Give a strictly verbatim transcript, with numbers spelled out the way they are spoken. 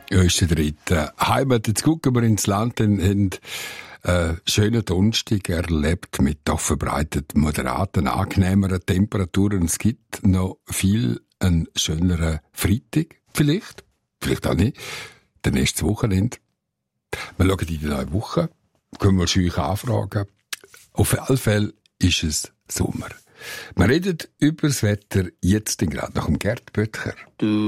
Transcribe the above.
ist der dritte. Heimat, jetzt gucken wir ins Land und haben äh, schönen Donnerstag erlebt mit doch verbreiteten, moderaten, angenehmeren Temperaturen. Es gibt noch viel einen schöneren Freitag, vielleicht, vielleicht auch nicht, der nächste Wochenende. Wir schauen in die neue Woche, können wir euch anfragen. Auf alle Fälle ist es Sommer. Wir reden über das Wetter jetzt gerade nach dem Gerd Böttcher.